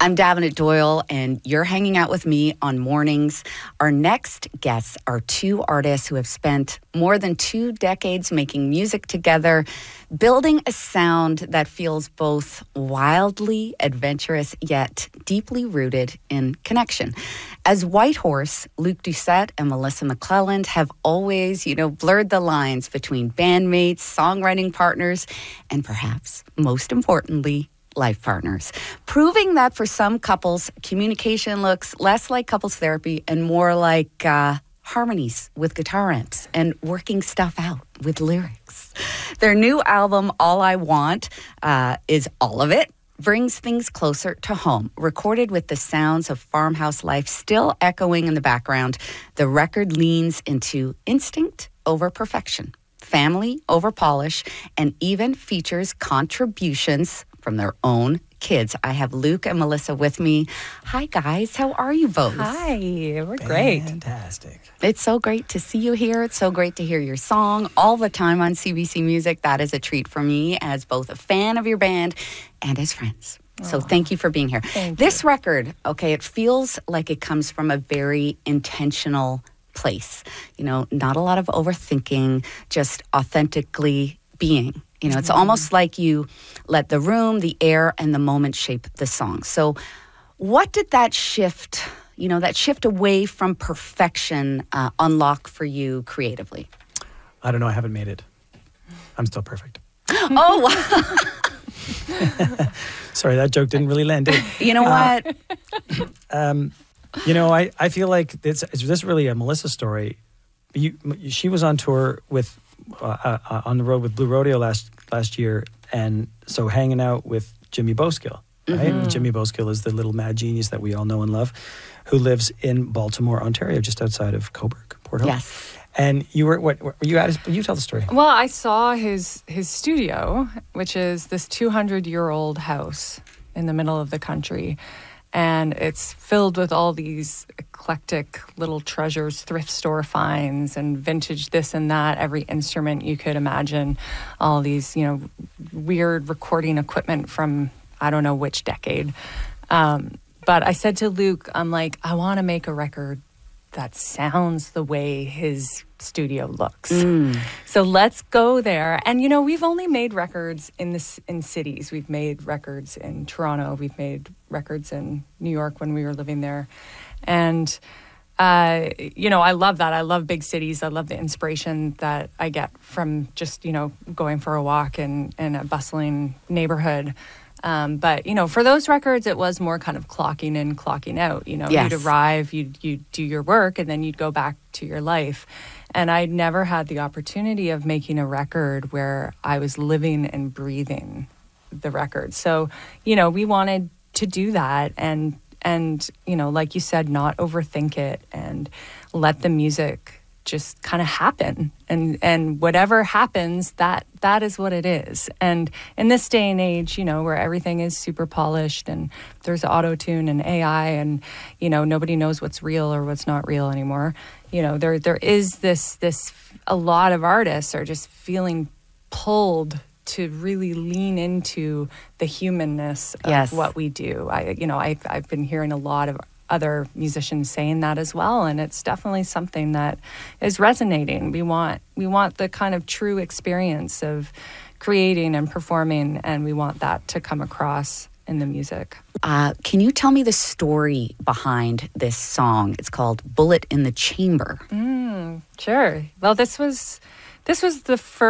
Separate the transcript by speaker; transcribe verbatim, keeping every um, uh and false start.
Speaker 1: I'm Davenant Doyle, and you're hanging out with me on Mornings. Our next guests are two artists who have spent more than two decades making music together, building a sound that feels both wildly adventurous yet deeply rooted in connection. As Whitehorse, Luke Doucette and Melissa McClelland have always, you know, blurred the lines between bandmates, songwriting partners, and perhaps most importantly, life partners, proving that for some couples, communication looks less like couples therapy and more like uh, harmonies with guitar amps and working stuff out with lyrics. Their new album, All I Want, uh, is all of it, brings things closer to home. Recorded with the sounds of farmhouse life still echoing in the background, the record leans into instinct over perfection, family over polish, and even features contributions from their own kids. I have Luke and Melissa with me. Hi, guys. How are you both?
Speaker 2: Hi. We're great.
Speaker 3: Fantastic.
Speaker 1: It's so great to see you here. It's so great to hear your song all the time on C B C Music. That is a treat for me as both a fan of your band and as friends. So thank you for being here.
Speaker 2: Thank
Speaker 1: this
Speaker 2: you.
Speaker 1: record, okay, it feels like it comes from a very intentional place. You know, not a lot of overthinking, just authentically being. You know, it's mm-hmm. almost like you let the room, the air, and the moment shape the song. So what did that shift, you know, that shift away from perfection uh, unlock for you creatively?
Speaker 3: I don't know. I haven't made it. I'm still perfect.
Speaker 1: Oh, wow.
Speaker 3: Sorry, that joke didn't really land, did it?
Speaker 1: You know
Speaker 3: Uh,
Speaker 1: what?
Speaker 3: um, you know, I, I feel like it's, it's this really a Melissa story. You, she was on tour with uh, uh, on the road with Blue Rodeo last last year, and so hanging out with Jimmy Boskill. Right,
Speaker 1: Mm-hmm.
Speaker 3: Jimmy Boskill is the little mad genius that we all know and love, who lives in Baltimore, Ontario, just outside of Cobourg, Port Hope.
Speaker 1: Yes.
Speaker 3: And you were what? Were you at? His, you tell the story.
Speaker 2: Well, I saw his his studio, which is this two hundred year old house in the middle of the country. And it's filled with all these eclectic little treasures, thrift store finds, and vintage this and that, every instrument you could imagine, all these, you know, weird recording equipment from I don't know which decade. Um, but I said to Luke, I'm like, I want to make a record that sounds the way his studio looks.
Speaker 1: Mm.
Speaker 2: So let's go there. And, you know, we've only made records in this in cities. We've made records in Toronto. We've made records in New York when we were living there. And, uh, you know, I love that. I love big cities. I love the inspiration that I get from just, you know, going for a walk in, in a bustling neighborhood. Um, but, you know, for those records, it was more kind of clocking in, clocking out. You know,
Speaker 1: Yes.
Speaker 2: you'd arrive, you'd, you'd do your work, and then you'd go back to your life. And I'd never had the opportunity of making a record where I was living and breathing the record. So, you know, we wanted to do that and, and you know, like you said, not overthink it and let the music just kind of happen, and and whatever happens, that that is what it is. And in this day and age, you know, where everything is super polished and there's auto-tune and A I, and you know, nobody knows what's real or what's not real anymore. You know, there there is this this a lot of artists are just feeling pulled to really lean into the humanness of
Speaker 1: Yes.
Speaker 2: what we do. I you know, I've I've been hearing a lot of other musicians saying that as well, and it's definitely something that is resonating. We want we want the kind of true experience of creating and performing, and we want that to come across in the music.
Speaker 1: Uh, can you tell me the story behind this song? It's called Bullet in the Chamber.
Speaker 2: Mm, sure. Well, this was this was the first